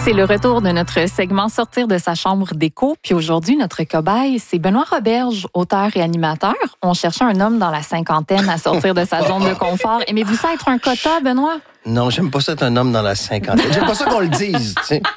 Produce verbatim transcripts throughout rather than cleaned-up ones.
C'est le retour de notre segment Sortir de sa chambre d'écho. Puis aujourd'hui, notre cobaye, c'est Benoît Roberge, auteur et animateur. On cherchait un homme dans la cinquantaine à sortir de sa zone de confort. Aimez-vous ça être un quota, Benoît? Non, j'aime pas ça être un homme dans la cinquantaine. J'aime pas ça qu'on le dise, tu sais.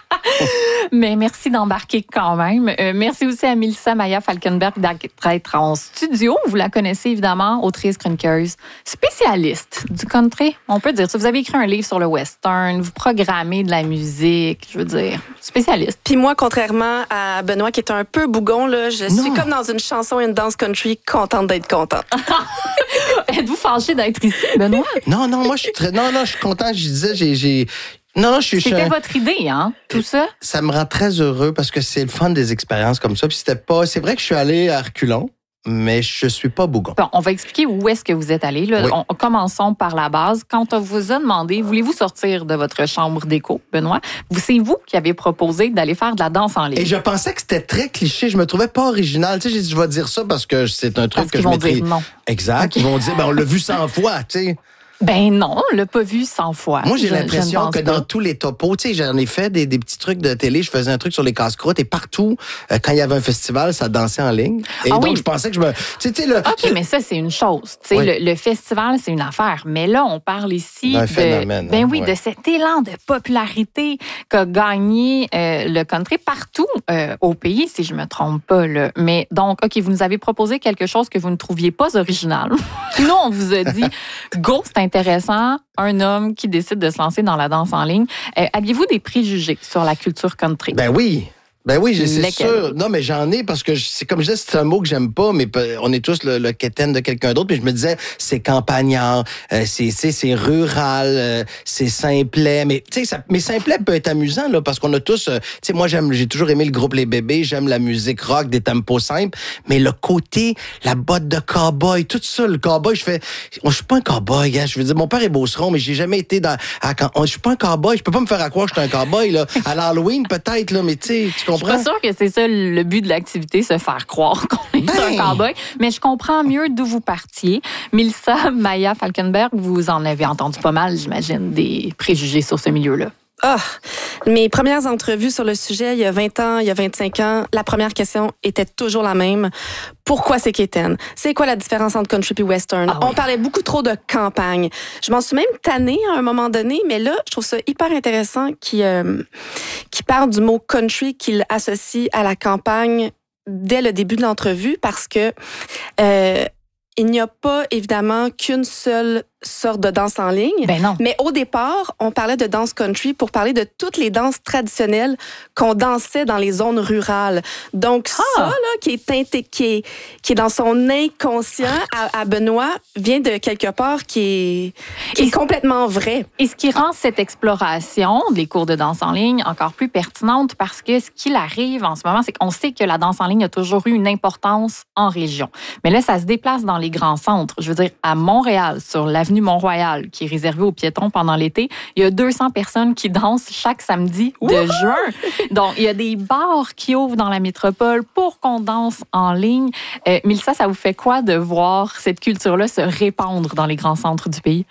Mais merci d'embarquer quand même. Euh, merci aussi à Mélissa Maya Falkenberg d'être en studio. Vous la connaissez évidemment, autrice, chroniqueuse, spécialiste du country. On peut dire ça. Vous avez écrit un livre sur le western, vous programmez de la musique, je veux dire, spécialiste. Puis moi, contrairement à Benoît qui est un peu bougon, là, je Non. suis comme dans une chanson et une danse country, contente d'être contente. Êtes-vous fâché d'être ici, Benoît? Non, non, moi, je suis très... Non, non, je suis content. Je disais, j'ai... j'ai... Non, non, je suis... C'était je... votre idée, hein, tout ça? Ça me rend très heureux parce que c'est le fun des expériences comme ça. Puis c'était pas... C'est vrai que je suis allé à reculons, mais je suis pas bougon. Bon, on va expliquer où est-ce que vous êtes allé. Là. Oui. On, commençons par la base. Quand on vous a demandé, voulez-vous sortir de votre chambre d'écho, Benoît? C'est vous qui avez proposé d'aller faire de la danse en ligne. Et je pensais que c'était très cliché. Je me trouvais pas original. Tu sais, j'ai dit, je vais dire ça parce que c'est un truc Parce que qu'ils je vont maîtrise. dire non. Exact. Okay. Ils vont dire, ben, on l'a vu cent fois, tu sais. Ben non, on l'a pas vu cent fois. Moi, j'ai Je- l'impression je ne pense que pas. dans tous les topos, tu sais, j'en ai fait des, des petits trucs de télé. Je faisais un truc sur les casse-croûtes et partout, euh, quand il y avait un festival, ça dansait en ligne. Et Ah donc, oui. je pensais que je me... Tu sais, tu sais, le... OK, mais ça, c'est une chose. Tu sais, Oui. le, le festival, c'est une affaire. Mais là, on parle ici D'un de, phénomène, ben hein, oui, ouais. de cet élan de popularité qu'a gagné euh, le country partout euh, au pays, si je me trompe pas. Là. Mais donc, OK, vous nous avez proposé quelque chose que vous ne trouviez pas original. Nous, on vous a dit, go, c'est intéressant, un homme qui décide de se lancer dans la danse en ligne. Euh, aviez-vous des préjugés sur la culture country? Ben oui. Ben oui, j'ai- c'est Lesquels? sûr. Non, mais j'en ai parce que je- c'est comme je disais, c'est un mot que j'aime pas, mais pe- on est tous le, le quétaine de quelqu'un d'autre. Mais je me disais, c'est campagnard, euh, c'est c'est c'est rural, euh, c'est simplet. Mais tu sais, ça- mais simplet peut être amusant là parce qu'on a tous. euh, tu sais, moi j'aime, j'ai toujours aimé le groupe Les Bébés, j'aime la musique rock, des tempos simples. Mais le côté, la botte de cowboy, tout ça, le cowboy, je fais, je suis pas un cowboy, gars. Je veux dire, mon père est beauceron, mais j'ai jamais été dans. À, quand- je suis pas un cowboy. Je peux pas me faire à croire que je suis un cowboy là. À l'Halloween peut-être là, mais tu sais, tu Je suis pas comprends? sûre que c'est ça le but de l'activité, se faire croire qu'on est Ben. un cowboy. Mais je comprends mieux d'où vous partiez. Mélissa Maya Falkenberg, vous en avez entendu pas mal, j'imagine, des préjugés sur ce milieu-là. Ah, mes premières entrevues sur le sujet, il y a vingt ans, il y a vingt-cinq ans, la première question était toujours la même. Pourquoi c'est quétaine? C'est quoi la différence entre country et western? Ah oui. On parlait beaucoup trop de campagne. Je m'en suis même tannée à un moment donné, mais là, je trouve ça hyper intéressant qu'il euh, qu'il parle du mot country qu'il associe à la campagne dès le début de l'entrevue parce que euh, il n'y a pas évidemment qu'une seule sorte de danse en ligne. Ben non. Mais au départ, on parlait de danse country pour parler de toutes les danses traditionnelles qu'on dansait dans les zones rurales. Donc Ah. ça, là, qui est, inté- qui est, qui est dans son inconscient à, à Benoît, vient de quelque part qui est, qui est Et- complètement vrai. Et ce qui rend cette exploration des cours de danse en ligne encore plus pertinente parce que ce qu'il arrive en ce moment, c'est qu'on sait que la danse en ligne a toujours eu une importance en région. Mais là, ça se déplace dans les grands centres. Je veux dire, à Montréal, sur l'avenue Mont-Royal, qui est réservée aux piétons pendant l'été, il y a deux cents personnes qui dansent chaque samedi de Wouhou! juin. Donc, il y a des bars qui ouvrent dans la métropole pour qu'on danse en ligne. Euh, Mélissa, ça vous fait quoi de voir cette culture-là se répandre dans les grands centres du pays?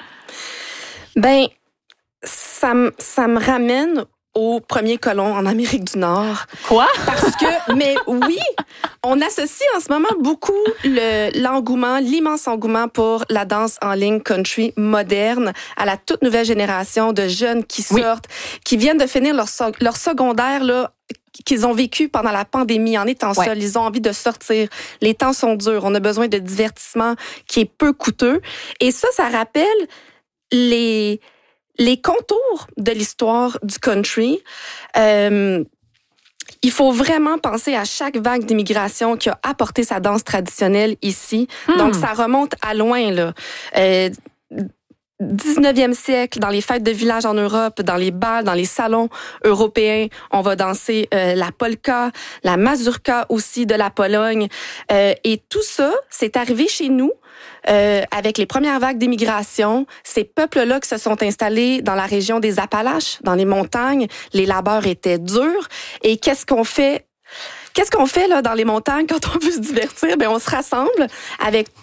Ben, ça, me- ça me ramène aux premiers colons en Amérique du Nord. Quoi? Parce que, mais oui, on associe en ce moment beaucoup le, l'engouement, l'immense engouement pour la danse en ligne country moderne à la toute nouvelle génération de jeunes qui Oui. sortent, qui viennent de finir leur, so- leur secondaire, là, qu'ils ont vécu pendant la pandémie en étant Ouais. seuls. Ils ont envie de sortir. Les temps sont durs. On a besoin de divertissement qui est peu coûteux. Et ça, ça rappelle les... les contours de l'histoire du country. Euh, il faut vraiment penser à chaque vague d'immigration qui a apporté sa danse traditionnelle ici. Hmm. Donc, ça remonte à loin, là. Euh, dix-neuvième siècle, dans les fêtes de village en Europe, dans les bals, dans les salons européens, on va danser euh, la polka, la mazurka aussi de la Pologne. Euh, et tout ça, c'est arrivé chez nous euh, avec les premières vagues d'immigration. Ces peuples-là qui se sont installés dans la région des Appalaches, dans les montagnes, les labeurs étaient durs. Et qu'est-ce qu'on fait? Qu'est-ce qu'on fait là dans les montagnes quand on veut se divertir? Ben on se rassemble avec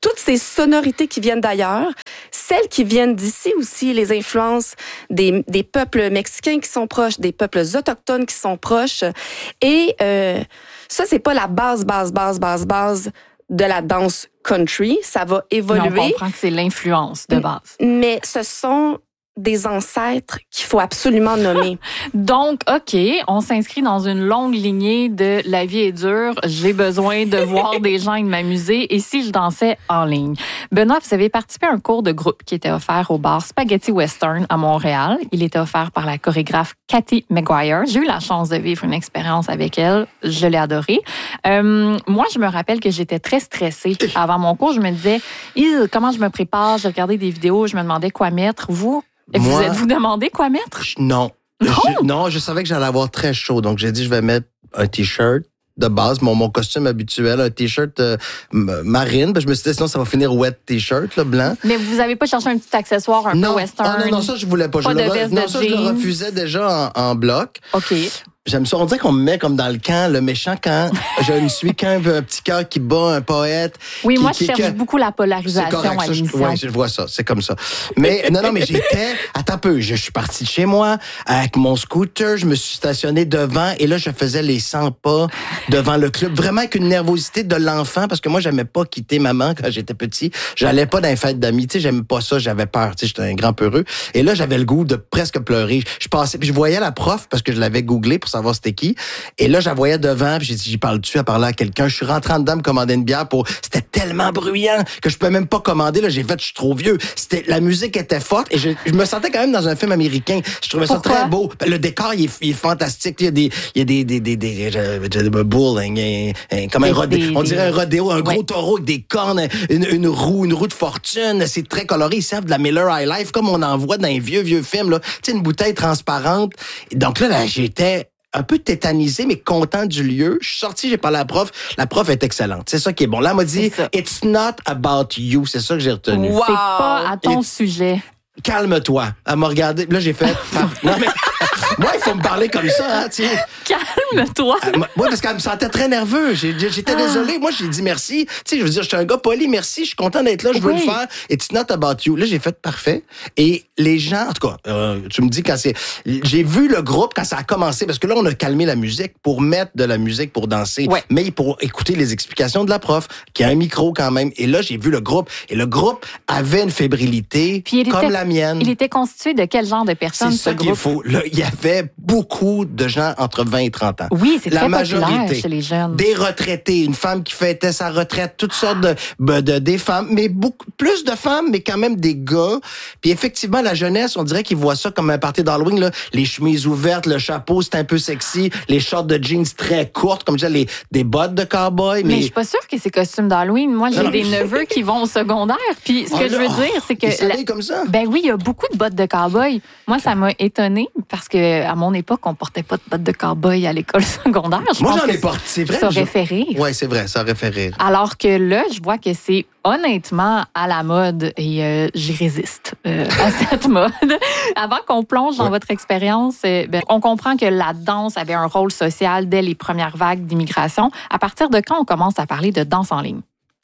toutes ces sonorités qui viennent d'ailleurs, celles qui viennent d'ici aussi, les influences des, des peuples mexicains qui sont proches, des peuples autochtones qui sont proches. Et euh, ça, c'est pas la base, base, base, base, base de la danse country. Ça va évoluer. Mais on comprend que c'est l'influence de base. Mais ce sont des ancêtres qu'il faut absolument nommer. Donc, OK, on s'inscrit dans une longue lignée de la vie est dure, j'ai besoin de voir des gens et de m'amuser, et si je dansais en ligne? Benoît, vous avez participé à un cours de groupe qui était offert au bar Spaghetti Western à Montréal. Il était offert par la chorégraphe Cathy McGuire. J'ai eu la chance de vivre une expérience avec elle. Je l'ai adorée. Euh, moi, je me rappelle que j'étais très stressée. Avant mon cours, je me disais, comment je me prépare? Je regardais des vidéos, je me demandais quoi mettre. Vous, vous Moi, êtes-vous demandé quoi mettre? Je- Non. Non? Je, non, je savais que j'allais avoir très chaud. Donc, j'ai dit, je vais mettre un T-shirt de base, mon, mon costume habituel, un T-shirt euh, marine. Parce que je me suis dit, sinon, ça va finir wet T-shirt, là, blanc. Mais vous avez pas cherché un petit accessoire un non. peu western? Ah, non, non, ça, je voulais pas. Pas je de le, veste non, de ça, je le jeans. refusais déjà en, en bloc. OK. J'aime ça. On dirait qu'on me met comme dans le camp, le méchant camp. Je ne suis qu'un un petit cœur qui bat un poète. Oui, qui, moi, qui, je cherche qui, beaucoup la polarisation c'est correct, à ça, je- l'émission. ouais, je vois ça, c'est comme ça. Mais non, non, mais j'étais, attends un peu, je, je suis parti de chez moi avec mon scooter, je me suis stationné devant et là, je faisais les cent pas devant le club, vraiment avec une nervosité de l'enfant parce que moi, j'aimais pas quitter maman quand j'étais petit. J'allais pas dans les fêtes d'amis, tu sais, j'aimais pas ça, j'avais peur, tu sais, j'étais un grand peureux. Et là, j'avais le goût de presque pleurer. Je passais, puis je voyais la prof parce que je l'avais googlé pour savoir c'était qui. Et là, je la voyais devant, puis j'ai dit, j'y parle-tu à parler à quelqu'un? Je suis rentré en dedans me commander une bière pour... C'était tellement bruyant que je pouvais même pas commander. Là, j'ai fait, je suis trop vieux. C'était, la musique était forte et je, je me sentais quand même dans un film américain. Je trouvais ça Pourquoi? très beau. Le décor, il est, il est fantastique. Il y a des, il y a des, des, des, des, des, des, des bulls, un, un, un, comme un Des- rodéo. des- On dirait un rodéo, un gros Ouais. taureau avec des cornes, une, une roue, une roue de fortune. C'est très coloré. Ils servent de la Miller High Life comme on en voit dans les vieux, vieux films, là. Tu sais, une bouteille transparente. Donc là, là j'étais un peu tétanisé, mais content du lieu. Je suis sorti, j'ai parlé à la prof. La prof est excellente. C'est ça qui est bon. Là, elle m'a dit, C'est ça. it's not about you. C'est ça que j'ai retenu. Wow. C'est pas à ton Et- sujet. Calme-toi. Elle m'a regardé. Là, j'ai fait, non, mais, moi, il faut me parler comme ça, hein, tiens. Calme-toi. Euh, moi, parce qu'elle me sentait très nerveux. J'ai- J'étais désolé. Moi, j'ai dit merci. Tu sais, je veux dire, je suis un gars poli. Merci. Je suis content d'être là. Je veux Oui. le faire. It's not about you. Là, j'ai fait parfait. Et les gens, en tout cas, euh, tu me dis quand c'est... J'ai vu le groupe quand ça a commencé, parce que là, on a calmé la musique pour mettre de la musique pour danser, Ouais. mais pour écouter les explications de la prof, qui a un micro quand même. Et là, j'ai vu le groupe. Et le groupe avait une fébrilité Puis il comme était- la mienne. Il était constitué de quel genre de C'est personnes, ce ça qu'il groupe? faut. Là, il y avait beaucoup de gens entre vingt et trente ans. Oui, c'est La très majorité. populaire chez les jeunes. Des retraités, une femme qui fêtait sa retraite, toutes sortes de, ben, de des femmes, mais beaucoup plus de femmes, mais quand même des gars. Puis effectivement, la jeunesse, on dirait qu'ils voient ça comme un party d'Halloween, là. Les chemises ouvertes, le chapeau, c'est un peu sexy, les shorts de jeans très courtes, comme je disais, les, des bottes de cowboy, Mais, mais... je suis pas sûre que c'est costume d'Halloween. Moi, j'ai Non, non, des mais- neveux qui vont au secondaire. Puis ce que Ah, je veux là, dire, c'est que... ils la- s'habillent comme ça. Ben oui, il y a beaucoup de bottes de cow-boy. Moi, ça m'a étonnée parce que à mon époque, on portait pas de bottes de cow-boy à l'école secondaire. Je Moi, pense j'en que ai porté, c'est vrai. Ça je- aurait fait rire. Ouais, c'est vrai, ça aurait fait rire. Alors que là, je vois que c'est honnêtement à la mode et euh, j'y résiste euh, à cette mode. Avant qu'on plonge dans Ouais. votre expérience, euh, ben, on comprend que la danse avait un rôle social dès les premières vagues d'immigration. À partir de quand on commence à parler de danse en ligne?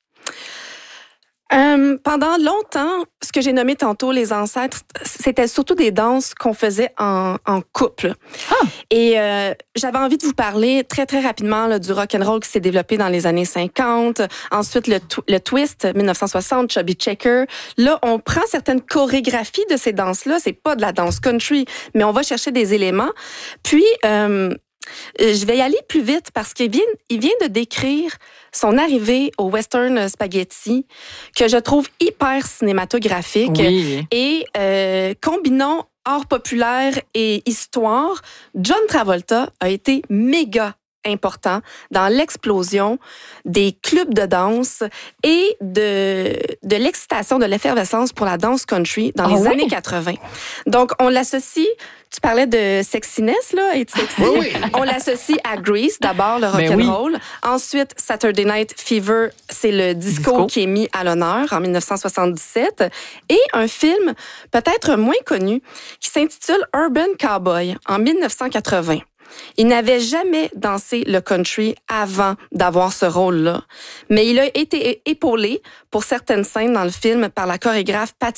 Euh, pendant longtemps, ce que j'ai nommé tantôt, les ancêtres, c'était surtout des danses qu'on faisait en, en couple. Ah. Et euh, j'avais envie de vous parler très, très rapidement là, du rock and roll qui s'est développé dans les années cinquante. Ensuite, le, tw- le twist, dix-neuf cent soixante, Chubby Checker. Là, on prend certaines chorégraphies de ces danses-là. C'est pas de la danse country, mais on va chercher des éléments. Puis, euh, je vais y aller plus vite parce qu'il vient, il vient de décrire son arrivée au Western Spaghetti, que je trouve hyper cinématographique. Oui. Et euh, combinons art populaire et histoire, John Travolta a été méga important dans l'explosion des clubs de danse et de, de l'excitation, de l'effervescence pour la danse country dans Ah les oui? années quatre-vingt. Donc, on l'associe, tu parlais de sexiness, là, être sexy. Oui, oui. On l'associe à Grease, d'abord, le Ben oui. rock'n'roll. Ensuite, Saturday Night Fever, c'est le disco, Disco. qui est mis à l'honneur en dix-neuf cent soixante-dix-sept. Et un film peut-être moins connu qui s'intitule Urban Cowboy en dix-neuf cent quatre-vingts. Il n'avait jamais dansé le country avant d'avoir ce rôle-là. Mais il a été épaulé pour certaines scènes dans le film par la chorégraphe Patti